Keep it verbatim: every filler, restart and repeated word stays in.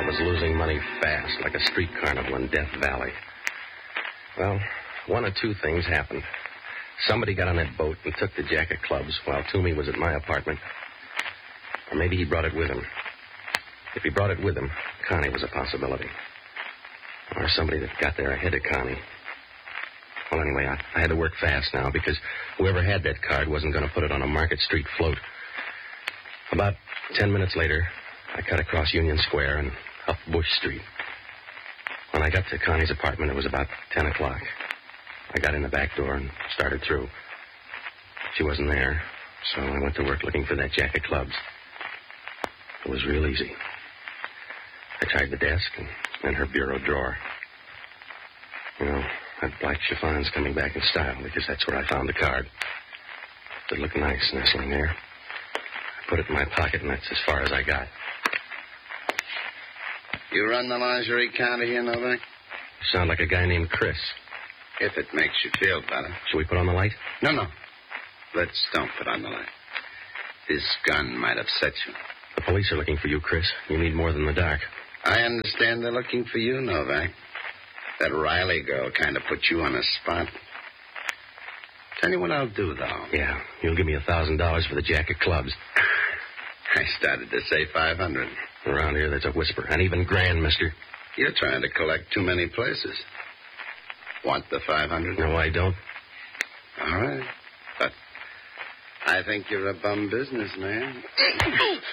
was losing money fast, like a street carnival in Death Valley. Well, one of two things happened. Somebody got on that boat and took the jack of clubs while Toomey was at my apartment. Or maybe he brought it with him. If he brought it with him, Connie was a possibility. Or somebody that got there ahead of Connie. Well, anyway, I, I had to work fast now because whoever had that card wasn't going to put it on a Market Street float. About ten minutes later, I cut across Union Square and up Bush Street. When I got to Connie's apartment, it was about ten o'clock. I got in the back door and started through. She wasn't there, so I went to work looking for that jack of clubs. It was real easy. I tried the desk and then her bureau drawer. You know, that black chiffon's coming back in style because that's where I found the card. It looked nice nestling there. I put it in my pocket, and that's as far as I got. You run the lingerie counter here, Novak? You sound like a guy named Chris. If it makes you feel better. Should we put on the light? No, no. Let's don't put on the light. This gun might upset you. The police are looking for you, Chris. You need more than the dark. I understand they're looking for you, Novak. That Riley girl kind of put you on a spot. Tell you what I'll do, though. Yeah, you'll give me a thousand dollars for the jack of clubs. I started to say five hundred. Around here, there's a whisper. And even grand, mister. You're trying to collect too many places. Want the five hundred? No, I don't. All right. But I think you're a bum businessman.